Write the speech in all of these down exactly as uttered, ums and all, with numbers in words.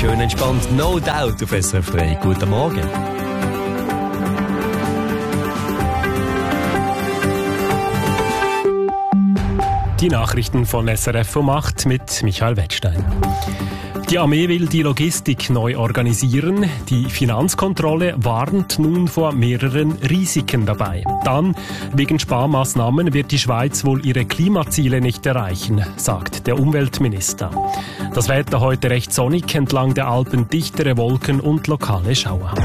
schön entspannt. No Doubt auf S R F drei. Guten Morgen. Die Nachrichten von S R F um acht mit Michael Wettstein. Die Armee will die Logistik neu organisieren. Die Finanzkontrolle warnt nun vor mehreren Risiken dabei. Dann, wegen Sparmaßnahmen wird die Schweiz wohl ihre Klimaziele nicht erreichen, sagt der Umweltminister. Das Wetter heute recht sonnig, entlang der Alpen dichtere Wolken und lokale Schauer.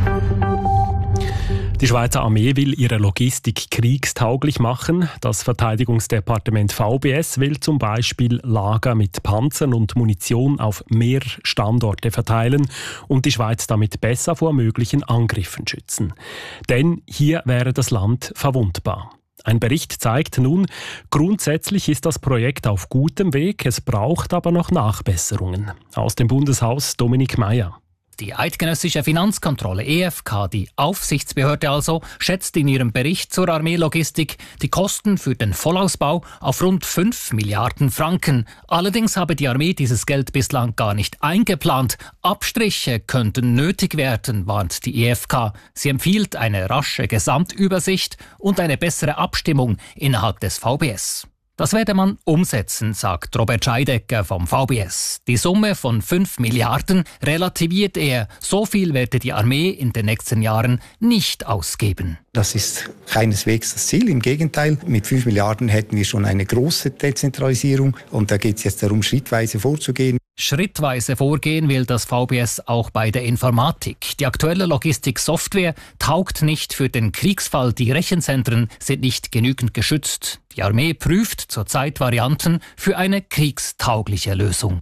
Die Schweizer Armee will ihre Logistik kriegstauglich machen. Das Verteidigungsdepartement V B S will zum Beispiel Lager mit Panzern und Munition auf mehr Standorte verteilen und die Schweiz damit besser vor möglichen Angriffen schützen. Denn hier wäre das Land verwundbar. Ein Bericht zeigt nun, grundsätzlich ist das Projekt auf gutem Weg, es braucht aber noch Nachbesserungen. Aus dem Bundeshaus Dominik Meier. Die eidgenössische Finanzkontrolle E F K, die Aufsichtsbehörde also, schätzt in ihrem Bericht zur Armeelogistik die Kosten für den Vollausbau auf rund fünf Milliarden Franken. Allerdings habe die Armee dieses Geld bislang gar nicht eingeplant. Abstriche könnten nötig werden, warnt die E F K. Sie empfiehlt eine rasche Gesamtübersicht und eine bessere Abstimmung innerhalb des V B S. Das werde man umsetzen, sagt Robert Scheidecker vom V B S. Die Summe von fünf Milliarden relativiert er. So viel werde die Armee in den nächsten Jahren nicht ausgeben. Das ist keineswegs das Ziel. Im Gegenteil, mit fünf Milliarden hätten wir schon eine große Dezentralisierung. Und da geht es jetzt darum, schrittweise vorzugehen. Schrittweise vorgehen will das V B S auch bei der Informatik. Die aktuelle Logistiksoftware taugt nicht für den Kriegsfall. Die Rechenzentren sind nicht genügend geschützt. Die Armee prüft zurzeit Varianten für eine kriegstaugliche Lösung.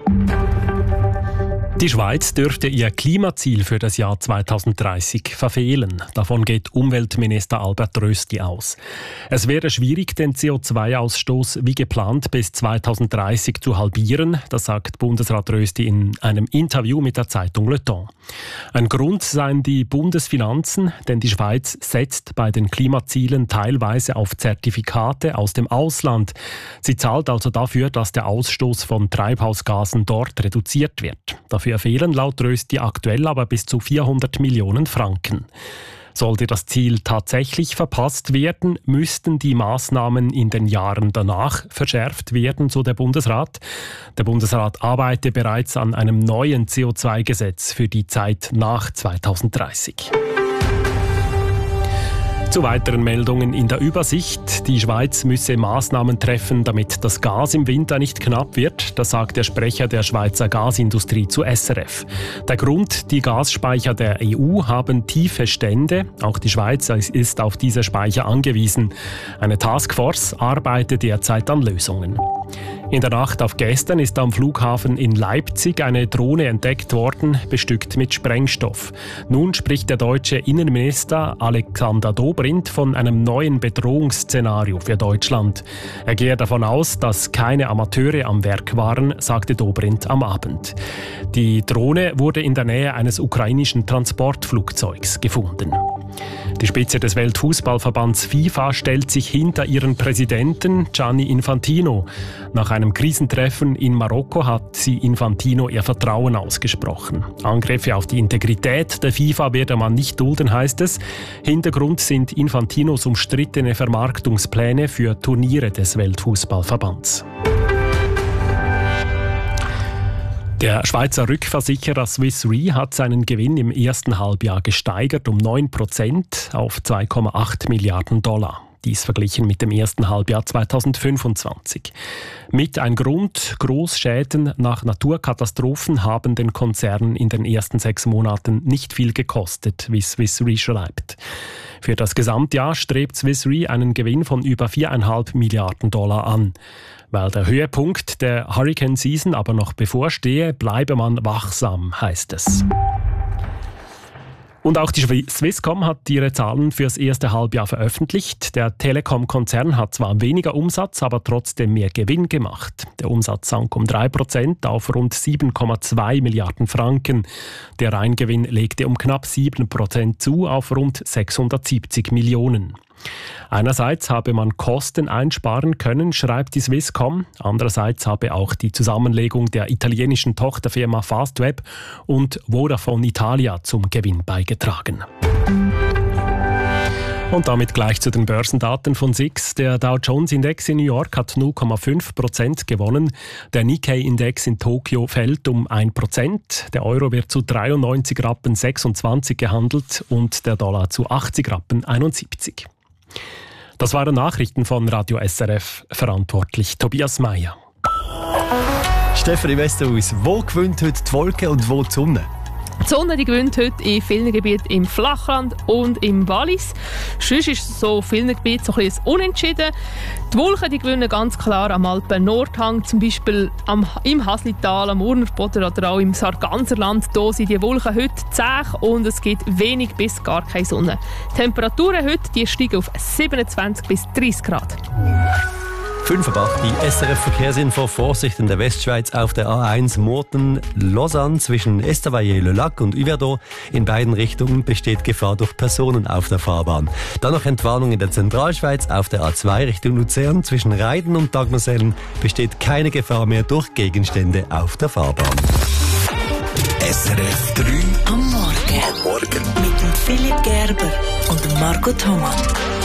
Die Schweiz dürfte ihr Klimaziel für das Jahr zweitausenddreißig verfehlen. Davon geht Umweltminister Albert Rösti aus. Es wäre schwierig, den C O zwei Ausstoß wie geplant bis zweitausenddreißig zu halbieren, das sagt Bundesrat Rösti in einem Interview mit der Zeitung Le Temps. Ein Grund seien die Bundesfinanzen, denn die Schweiz setzt bei den Klimazielen teilweise auf Zertifikate aus dem Ausland. Sie zahlt also dafür, dass der Ausstoß von Treibhausgasen dort reduziert wird. Dafür fehlen laut Rösti aktuell aber bis zu vierhundert Millionen Franken. Sollte das Ziel tatsächlich verpasst werden, müssten die Maßnahmen in den Jahren danach verschärft werden, so der Bundesrat. Der Bundesrat arbeite bereits an einem neuen C O zwei Gesetz für die Zeit nach zweitausenddreißig. Zu weiteren Meldungen in der Übersicht. Die Schweiz müsse Maßnahmen treffen, damit das Gas im Winter nicht knapp wird. Das sagt der Sprecher der Schweizer Gasindustrie zu S R F. Der Grund, die Gasspeicher der E U haben tiefe Stände. Auch die Schweiz ist auf diese Speicher angewiesen. Eine Taskforce arbeitet derzeit an Lösungen. In der Nacht auf gestern ist am Flughafen in Leipzig eine Drohne entdeckt worden, bestückt mit Sprengstoff. Nun spricht der deutsche Innenminister Alexander Dobrindt von einem neuen Bedrohungsszenario für Deutschland. Er gehe davon aus, dass keine Amateure am Werk waren, sagte Dobrindt am Abend. Die Drohne wurde in der Nähe eines ukrainischen Transportflugzeugs gefunden. Die Spitze des Weltfußballverbands FIFA stellt sich hinter ihren Präsidenten Gianni Infantino. Nach einem Krisentreffen in Marokko hat sie Infantino ihr Vertrauen ausgesprochen. Angriffe auf die Integrität der FIFA werde man nicht dulden, heißt es. Hintergrund sind Infantinos umstrittene Vermarktungspläne für Turniere des Weltfußballverbands. Der Schweizer Rückversicherer Swiss Re hat seinen Gewinn im ersten Halbjahr gesteigert um neun Prozent auf zwei Komma acht Milliarden Dollar. Dies verglichen mit dem ersten Halbjahr zweitausendfünfundzwanzig. Mit ein Grund, Großschäden nach Naturkatastrophen haben den Konzern in den ersten sechs Monaten nicht viel gekostet, wie Swiss Re schreibt. Für das Gesamtjahr strebt Swiss Re einen Gewinn von über vier Komma fünf Milliarden Dollar an. Weil der Höhepunkt der Hurricane-Season aber noch bevorstehe, bleibe man wachsam, heißt es. Und auch die Swisscom hat ihre Zahlen fürs erste Halbjahr veröffentlicht. Der Telekom-Konzern hat zwar weniger Umsatz, aber trotzdem mehr Gewinn gemacht. Der Umsatz sank um drei Prozent auf rund sieben Komma zwei Milliarden Franken. Der Reingewinn legte um knapp sieben Prozent zu auf rund sechshundertsiebzig Millionen. Einerseits habe man Kosten einsparen können, schreibt die Swisscom. Andererseits habe auch die Zusammenlegung der italienischen Tochterfirma Fastweb und Vodafone Italia zum Gewinn beigetragen. Und damit gleich zu den Börsendaten von S I X. Der Dow Jones Index in New York hat null Komma fünf Prozent gewonnen. Der Nikkei-Index in Tokio fällt um ein Prozent. Der Euro wird zu dreiundneunzig Rappen sechsundzwanzig gehandelt und der Dollar zu achtzig Rappen einundsiebzig. Das waren Nachrichten von Radio S R F, verantwortlich Tobias Meyer. Stefanie Westerhuis, wo gewinnt heute die Wolke und wo die Sonne? Die Sonne die gewinnt heute in vielen Gebieten im Flachland und im Wallis. Sonst ist es so in vielen Gebieten so ein bisschen unentschieden. Die Wolken die gewinnen ganz klar am Alpen-Nordhang, zum Beispiel am, im Haslital, am Urnerboden oder auch im Sarganserland. Hier sind die Wolken heute zäh und es gibt wenig bis gar keine Sonne. Die Temperaturen heute die steigen auf siebenundzwanzig bis dreißig Grad. fünf Uhr acht, die S R F-Verkehrsinfo. Vorsicht in der Westschweiz auf der A eins Murten-Lausanne zwischen Estavayer-le-Lac und Yverdon. In beiden Richtungen besteht Gefahr durch Personen auf der Fahrbahn. Dann noch Entwarnung in der Zentralschweiz auf der A zwei Richtung Luzern. Zwischen Reiden und Dagmersellen besteht keine Gefahr mehr durch Gegenstände auf der Fahrbahn. S R F drei am Morgen. Am Morgen. Mit dem Philipp Gerber und dem Marco Thomann.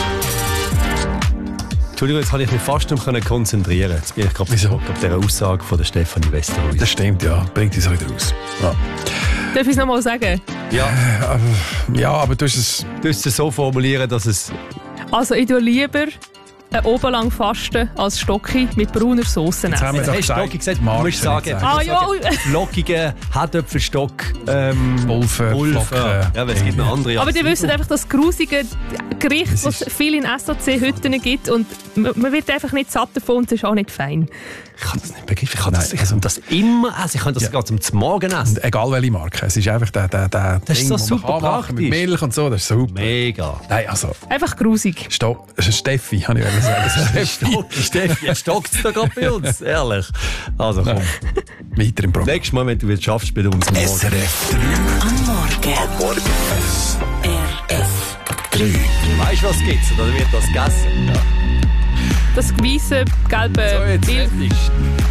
Entschuldigung, jetzt konnte ich mich fast nicht mehr konzentrieren. Jetzt bin ich gerade auf dieser Aussage von der Stefanie Westerhuis. Das stimmt, ja. Bringt uns wieder raus. Ja. Darf ich es nochmal sagen? Ja. Äh, ja, aber du hast es... Du musst es so formulieren, dass es... Also ich tue lieber ein obenlang Fasten als Stocki mit brauner Sauce Jetzt haben wir essen. doch Hey, gesagt, Stocki gesagt, Mark du musst sagen, sagen. Ah, ja. lockigen Herdöpfelstock, ähm, Pulver, Pulver. Flocken. Ja, aber es gibt noch andere. Aber ihr wisst einfach das grusige Gericht, Das das ist- es viel in S A C-Hütten gibt und man man wird einfach nicht satt davon und es ist auch nicht fein. Ich kann das nicht begreifen. Ich kann das, Nein, ich kann das immer essen. Ich kann das Ja. sogar zum Morgen essen. Und egal welche Marke. Es ist einfach der, der, der Das ist so Ding, wo man super kann machen mit praktisch. Milch und so. Das ist super. Mega. Nein, also... Einfach grusig. Sto Steffi, habe ich wollen sagen. Steffi. Steffi, stockt es da gerade bei uns. Ehrlich. Also komm. Weiter im Programm. Nächstes Mal, wenn du wieder schaffst, bei uns morgen. S R F drei am Morgen. Am Morgen. S R F drei. Weißt du, was gibt's? Oder wird das gegessen? Ja. Das weisse, gelbe So, jetzt Bild. fertig.